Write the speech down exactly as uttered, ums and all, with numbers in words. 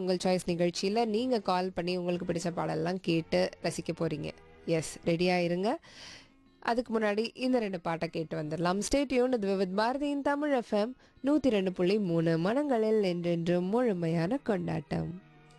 உங்கள் சாய்ஸ் நிகழ்ச்சியில் நீங்கள் கால் பண்ணி உங்களுக்கு பிடிச்ச பாடலாம் கேட்டு ரசிக்க போகிறீங்க. எஸ், ரெடியாக இருங்க. அதுக்கு முன்னாடி இந்த ரெண்டு பாட்டை கேட்டு வந்துடலாம். ஸ்டேட்யூன். இது வித் பாரதியின் தமிழ் எஃப்எம் நூற்றி ரெண்டு புள்ளி மூணு மனங்களில் என்றென்றும் முழுமையான கொண்டாட்டம்.